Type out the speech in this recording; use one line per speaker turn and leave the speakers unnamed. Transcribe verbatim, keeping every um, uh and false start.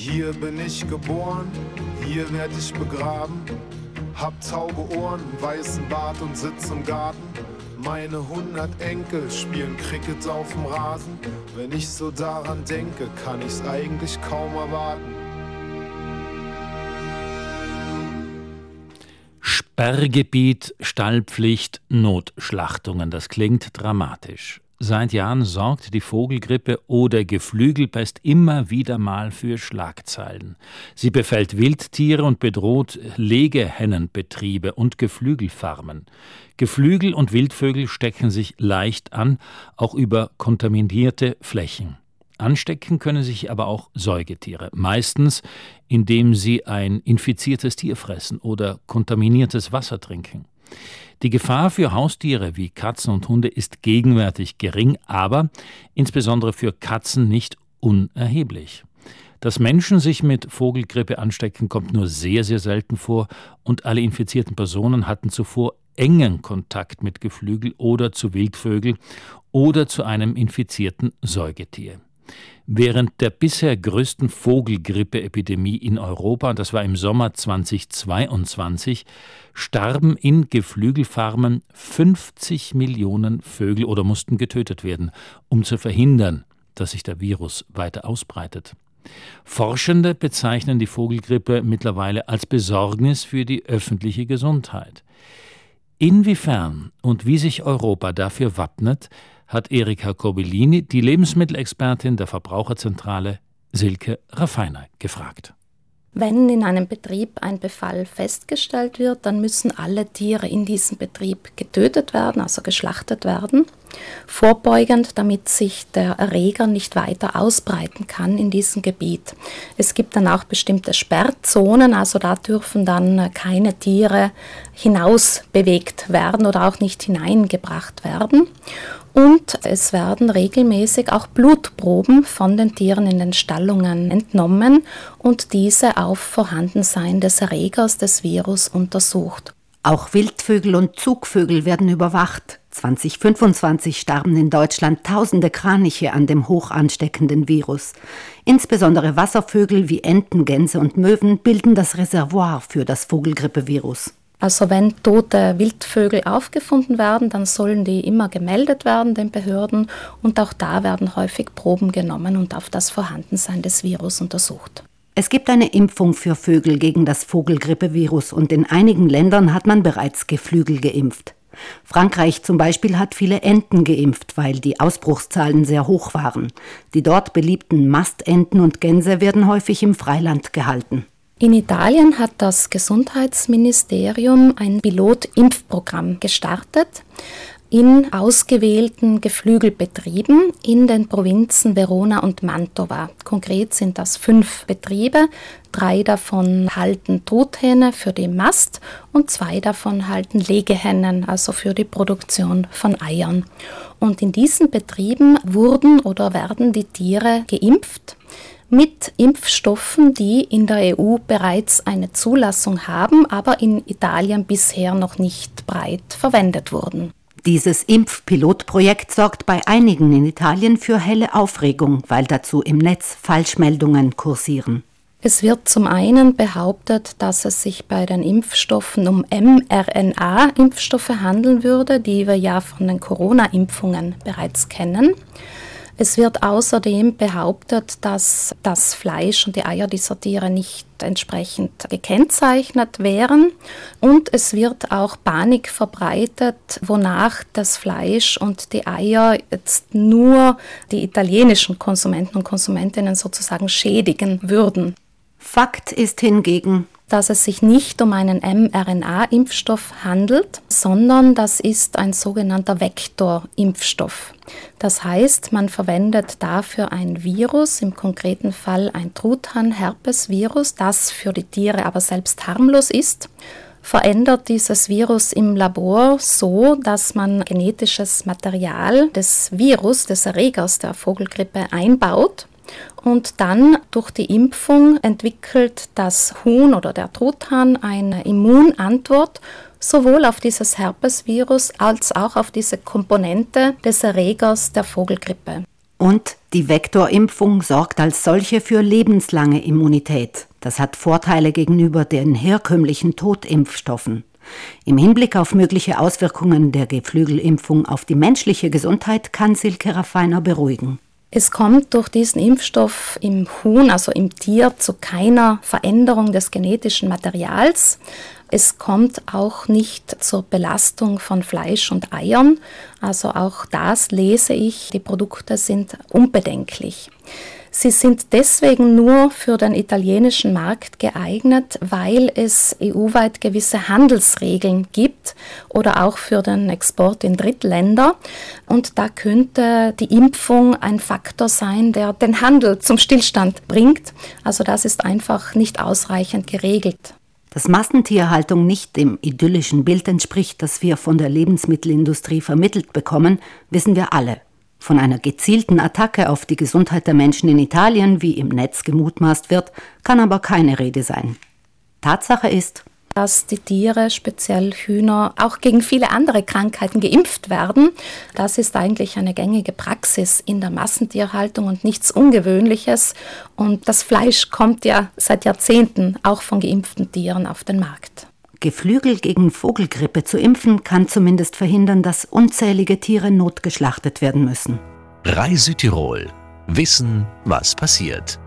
Hier bin ich geboren, hier werd ich begraben. Hab taube Ohren, weißen Bart und sitz im Garten. Meine hundert Enkel spielen Cricket auf dem Rasen. Wenn ich so daran denke, kann ich's eigentlich kaum erwarten.
Sperrgebiet, Stallpflicht, Notschlachtungen. Das klingt dramatisch. Seit Jahren sorgt die Vogelgrippe oder Geflügelpest immer wieder mal für Schlagzeilen. Sie befällt Wildtiere und bedroht Legehennenbetriebe und Geflügelfarmen. Geflügel und Wildvögel stecken sich leicht an, auch über kontaminierte Flächen. Anstecken können sich aber auch Säugetiere, meistens indem sie ein infiziertes Tier fressen oder kontaminiertes Wasser trinken. Die Gefahr für Haustiere wie Katzen und Hunde ist gegenwärtig gering, aber insbesondere für Katzen nicht unerheblich. Dass Menschen sich mit Vogelgrippe anstecken, kommt nur sehr, sehr selten vor und alle infizierten Personen hatten zuvor engen Kontakt mit Geflügel oder zu Wildvögel oder zu einem infizierten Säugetier. Während der bisher größten Vogelgrippeepidemie in Europa, das war im Sommer zweitausendzweiundzwanzig, starben in Geflügelfarmen fünfzig Millionen Vögel oder mussten getötet werden, um zu verhindern, dass sich der Virus weiter ausbreitet. Forschende bezeichnen die Vogelgrippe mittlerweile als Besorgnis für die öffentliche Gesundheit. Inwiefern und wie sich Europa dafür wappnet, hat Erika Corbellini, die Lebensmittelexpertin der Verbraucherzentrale Silke Raffiner, gefragt.
Wenn in einem Betrieb ein Befall festgestellt wird, dann müssen alle Tiere in diesem Betrieb getötet werden, also geschlachtet werden, vorbeugend, damit sich der Erreger nicht weiter ausbreiten kann in diesem Gebiet. Es gibt dann auch bestimmte Sperrzonen, also da dürfen dann keine Tiere hinaus bewegt werden oder auch nicht hineingebracht werden. Und es werden regelmäßig auch Blutproben von den Tieren in den Stallungen entnommen und diese auf Vorhandensein des Erregers des Virus untersucht.
Auch Wildvögel und Zugvögel werden überwacht. zwanzig fünfundzwanzig starben in Deutschland tausende Kraniche an dem hoch ansteckenden Virus. Insbesondere Wasservögel wie Enten, Gänse und Möwen bilden das Reservoir für das Vogelgrippevirus.
Also wenn tote Wildvögel aufgefunden werden, dann sollen die immer gemeldet werden den Behörden und auch da werden häufig Proben genommen und auf das Vorhandensein des Virus untersucht.
Es gibt eine Impfung für Vögel gegen das Vogelgrippevirus und in einigen Ländern hat man bereits Geflügel geimpft. Frankreich zum Beispiel hat viele Enten geimpft, weil die Ausbruchszahlen sehr hoch waren. Die dort beliebten Mastenten und Gänse werden häufig im Freiland gehalten.
In Italien hat das Gesundheitsministerium ein Pilot-Impfprogramm gestartet in ausgewählten Geflügelbetrieben in den Provinzen Verona und Mantova. Konkret sind das fünf Betriebe, drei davon halten Truthähne für die Mast und zwei davon halten Legehennen, also für die Produktion von Eiern. Und in diesen Betrieben wurden oder werden die Tiere geimpft mit Impfstoffen, die in der E U bereits eine Zulassung haben, aber in Italien bisher noch nicht breit verwendet wurden.
Dieses Impfpilotprojekt sorgt bei einigen in Italien für helle Aufregung, weil dazu im Netz Falschmeldungen kursieren.
Es wird zum einen behauptet, dass es sich bei den Impfstoffen um mRNA-Impfstoffe handeln würde, die wir ja von den Corona-Impfungen bereits kennen. Es wird außerdem behauptet, dass das Fleisch und die Eier dieser Tiere nicht entsprechend gekennzeichnet wären. Und es wird auch Panik verbreitet, wonach das Fleisch und die Eier jetzt nur die italienischen Konsumenten und Konsumentinnen sozusagen schädigen würden.
Fakt ist hingegen,
dass es sich nicht um einen mRNA-Impfstoff handelt, sondern das ist ein sogenannter Vektorimpfstoff. Das heißt, man verwendet dafür ein Virus, im konkreten Fall ein Truthahn-Herpes-Virus, das für die Tiere aber selbst harmlos ist, verändert dieses Virus im Labor so, dass man genetisches Material des Virus, des Erregers der Vogelgrippe einbaut. Und dann durch die Impfung entwickelt das Huhn oder der Truthahn eine Immunantwort sowohl auf dieses Herpesvirus als auch auf diese Komponente des Erregers der Vogelgrippe.
Und die Vektorimpfung sorgt als solche für lebenslange Immunität. Das hat Vorteile gegenüber den herkömmlichen Totimpfstoffen. Im Hinblick auf mögliche Auswirkungen der Geflügelimpfung auf die menschliche Gesundheit kann Silke Raffiner beruhigen.
Es kommt durch diesen Impfstoff im Huhn, also im Tier, zu keiner Veränderung des genetischen Materials. Es kommt auch nicht zur Belastung von Fleisch und Eiern. Also auch das lese ich, die Produkte sind unbedenklich. Sie sind deswegen nur für den italienischen Markt geeignet, weil es E U-weit gewisse Handelsregeln gibt oder auch für den Export in Drittländer. Und da könnte die Impfung ein Faktor sein, der den Handel zum Stillstand bringt. Also das ist einfach nicht ausreichend geregelt.
Dass Massentierhaltung nicht dem idyllischen Bild entspricht, das wir von der Lebensmittelindustrie vermittelt bekommen, wissen wir alle. Von einer gezielten Attacke auf die Gesundheit der Menschen in Italien, wie im Netz gemutmaßt wird, kann aber keine Rede sein. Tatsache ist,
dass die Tiere, speziell Hühner, auch gegen viele andere Krankheiten geimpft werden. Das ist eigentlich eine gängige Praxis in der Massentierhaltung und nichts Ungewöhnliches. Und das Fleisch kommt ja seit Jahrzehnten auch von geimpften Tieren auf den Markt.
Geflügel gegen Vogelgrippe zu impfen, kann zumindest verhindern, dass unzählige Tiere notgeschlachtet werden müssen.
Reise Tirol. Wissen, was passiert.